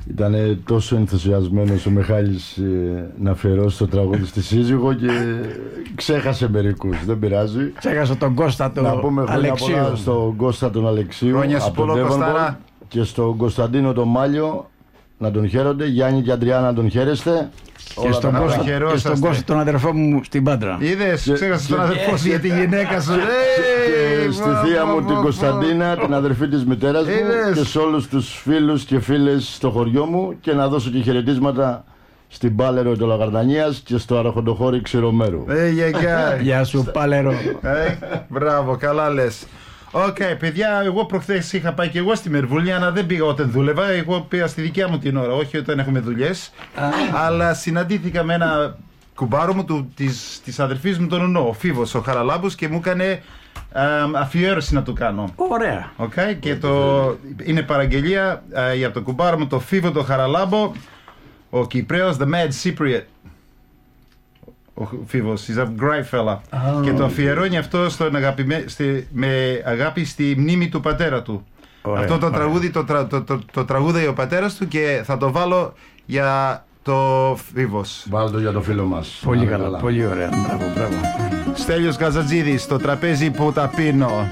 Ήταν τόσο ενθουσιασμένος ο Μιχάλης να αφιερώσει το τραγούδι στη σύζυγο και ξέχασε μερικούς. Δεν πειράζει. Ξέχασε τον Κώστα τον Αλεξίου. Να πούμε χρόνια πολλά στον Κώστα τον Αλεξίου. Χρόνια σου πολλά, Κωστάρα. Και στον Κωνσταντίνο τον Μάλιο να τον χαίρονται. Γιάννη και Αντριάννα να τον χαίρεστε. Και στον Κώστα τον αδερφό μου στην Πάτρα. Είδες, ξέχασες τον αδερφό σου για τη γυναίκα σου. Και στη θεία μου την Κωνσταντίνα, την αδερφή της μητέρας μου, και σε όλους τους φίλους και φίλες στο χωριό μου, και να δώσω και χαιρετίσματα στην Πάλαιρο του Λαγαρδανίας και στο Αραχοντοχώρι Ξηρομέρου. Γεια σου Πάλαιρο. Μπράβο, καλά λες. Οκ, παιδιά, εγώ προχθές είχα πάει και εγώ στη Μερβούλια, αλλά δεν πήγα όταν δούλευα. Εγώ πήγα στη δικιά μου την ώρα, όχι όταν έχουμε δουλειές. Αλλά συναντήθηκα με ένα κουμπάρο μου της αδερφής μου, τον Ουνό, ο Φίβος, ο Χαραλάμπους, και μου έκανε αφιέρωση να του κάνω. Ωραία. Okay, και είναι παραγγελία για τον κουμπάρο μου, τον Φίβο, τον Χαραλάμπο, ο Κυπρέος, the mad Cypriot. Ο Φίβος, he's a great fella. Και το αφιερώνει αυτό με αγάπη στη μνήμη του πατέρα του. Ωραία, αυτό το τραγούδι το τραγούδι ο πατέρας του, και θα το βάλω για το Φίβος. Βάλω το για το φίλο μας. Πολύ καλά, πολύ ωραία. Μπράβο. Στέλιος Καζατζίδης, το τραπέζι που τα πίνω.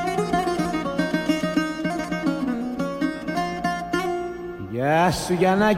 Γεια σου Γιαννάκη.